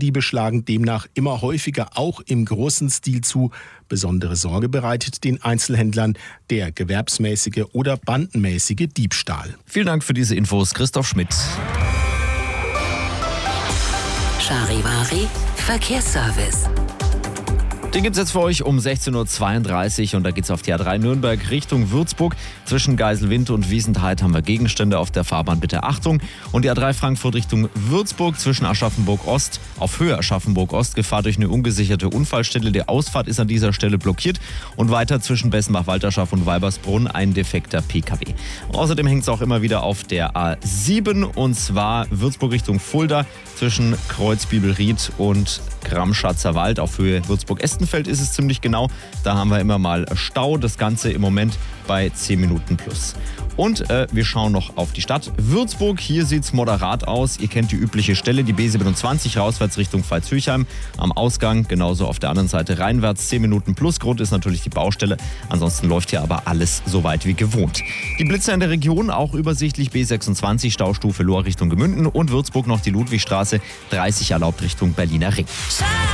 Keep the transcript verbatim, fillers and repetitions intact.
Autodiebe schlagen demnach immer häufiger auch im großen Stil zu. Besondere Sorge bereitet den Einzelhändlern der gewerbsmäßige oder bandenmäßige Diebstahl. Vielen Dank für diese Infos, Christoph Schmidt. Charivari Verkehrsservice. Den gibt es jetzt für euch um sechzehn Uhr zweiunddreißig und da geht es auf die A drei Nürnberg Richtung Würzburg. Zwischen Geiselwind und Wiesentheid haben wir Gegenstände auf der Fahrbahn, bitte Achtung. Und die A drei Frankfurt Richtung Würzburg zwischen Aschaffenburg Ost auf Höhe Aschaffenburg Ost, Gefahr durch eine ungesicherte Unfallstelle. Die Ausfahrt ist an dieser Stelle blockiert und weiter zwischen Bessenbach-Walterschaft und Weibersbrunn ein defekter P K W. Und außerdem hängt es auch immer wieder auf der A sieben und zwar Würzburg Richtung Fulda zwischen Kreuzbibelried und Gramschatzer Wald auf Höhe Würzburg-Estenfeld ist es ziemlich genau. Da haben wir immer mal Stau. Das Ganze im Moment bei zehn Minuten plus. Und äh, wir schauen noch auf die Stadt Würzburg. Hier sieht es moderat aus. Ihr kennt die übliche Stelle, die B siebenundzwanzig, rauswärts Richtung Pfalz-Hülchheim. Am Ausgang, genauso auf der anderen Seite reinwärts, zehn Minuten plus. Grund ist natürlich die Baustelle. Ansonsten läuft hier aber alles soweit wie gewohnt. Die Blitzer in der Region, auch übersichtlich B sechsundzwanzig, Staustufe Lohr Richtung Gemünden und Würzburg noch die Ludwigstraße, dreißig erlaubt Richtung Berliner Ring.